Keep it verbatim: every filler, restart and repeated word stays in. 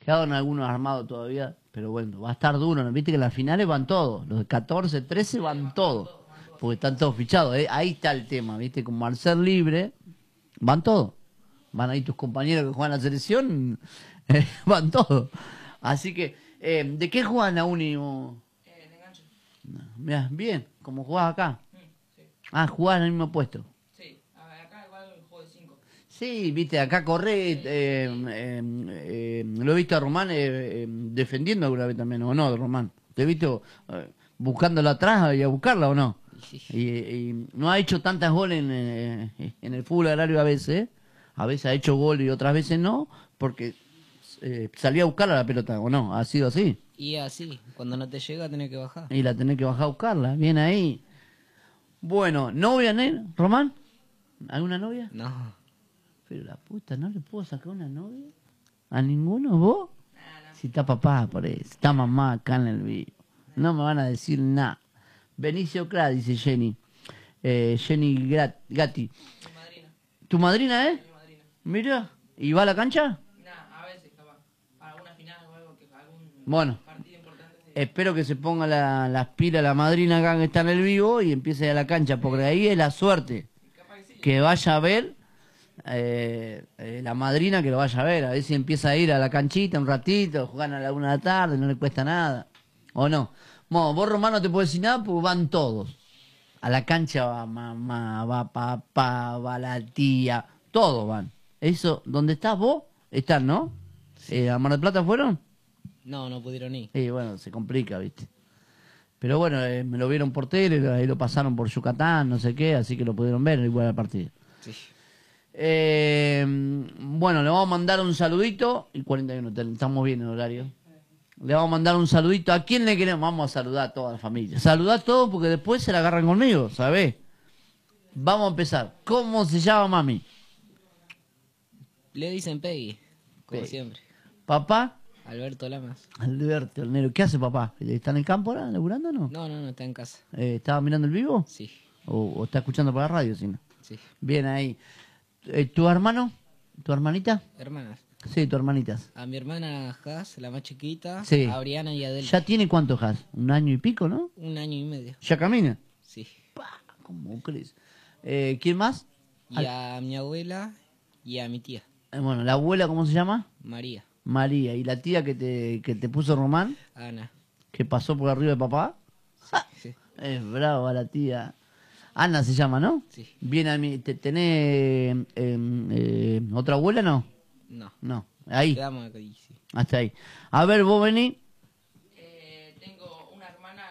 Quedaron algunos armados todavía, pero bueno, va a estar duro, ¿no? Viste que en las finales van todos, los de catorce, trece van todos, porque están todos fichados, ¿eh? Ahí está el tema, ¿viste? Como al ser libre, van todos. Van ahí tus compañeros que juegan la selección, eh, van todos. Así que, eh, ¿de qué juegan a uni? Eh, de enganche. Mirá, bien, como jugás acá. Mm, sí. Ah, jugás en el mismo puesto. Sí, a ver, acá igual juego de cinco. Sí, viste, acá corre, eh, eh, eh, lo he visto a Román eh, eh, defendiendo alguna vez también, ¿o no, Román? ¿Te he visto eh, buscándola atrás y a buscarla o no? Sí. Y, y no ha hecho tantas goles en, eh, en el fútbol agrario a veces, a veces ha hecho gol y otras veces no, porque eh, salía a buscarla la pelota, ¿o no? Ha sido así. Y así, cuando no te llega tenés que bajar. Y la tenés que bajar a buscarla, bien ahí. Bueno, ¿novia, ¿eh, Román? ¿Alguna novia? No. Pero la puta, ¿no le puedo sacar una novia? ¿A ninguno? ¿Vos? Si está papá, por eso. Está mamá acá en el vivo. No me van a decir nada. Benicio Cra, dice Jenny. Eh, Jenny Grat- Gatti. Mi madrina. ¿Tu madrina, eh? Mi madrina. Mira. ¿Y va a la cancha? Nah, a veces, capaz. Para alguna final o algo, que algún Bueno. partido importante. Sí. Espero que se ponga la- las pilas la madrina acá que está en el vivo y empiece a la cancha, porque ahí es la suerte. Capaz que sí. Que vaya a ver eh, eh, la madrina, que lo vaya a ver, a ver si empieza a ir a la canchita un ratito, juegan a la una de la tarde, no le cuesta nada, o no. Bueno, vos, Román, no te puedo decir nada porque van todos. A la cancha va mamá, va papá, va la tía, todos van. Eso, ¿dónde estás vos? Están, ¿no? Eh, ¿A Mar del Plata fueron? No, no pudieron ir. Y bueno, se complica, ¿viste? Pero bueno, eh, me lo vieron por tele, ahí lo pasaron por Yucatán, no sé qué, así que lo pudieron ver igual al partido. Sí. Eh, bueno, le vamos a mandar un saludito. Y cuarenta y uno, estamos bien en horario. Le vamos a mandar un saludito. ¿A quién le queremos? Vamos a saludar a toda la familia. Saludar a todos porque después se la agarran conmigo, ¿sabés? Vamos a empezar. ¿Cómo se llama mami? Le dicen Peggy, como Peggy. siempre. ¿Papá? Alberto Lamas. Alberto, el negro. ¿Qué hace papá? ¿Está en el campo ahora, laburando o no? No, no, no, está en casa. Eh, ¿Estaba mirando el vivo? Sí, ¿O, o está escuchando por la radio? Si no? sí. Bien ahí. Eh, ¿Tu hermano? ¿Tu hermanita? Hermanas. Sí, tu hermanitas. A mi hermana Has, la más chiquita. Sí. A Briana y Adel. ¿Ya tiene cuántos has? ¿Un año y pico, no? Un año y medio. ¿Ya camina? Sí. Pa, ¿cómo crees? Eh, ¿Quién más? Y a mi abuela y a mi tía, Eh, bueno, la abuela, ¿cómo se llama? María. María. ¿Y la tía que te, que te puso Román? Ana. ¿Que pasó por arriba de papá? Sí. Es brava la tía. Ana se llama, ¿no? Sí. Bien, a mí. ¿Te- ¿Tenés eh, eh, otra abuela, no? No. No. Ahí. Quedamos aquí, sí. Hasta ahí. A ver, vos vení.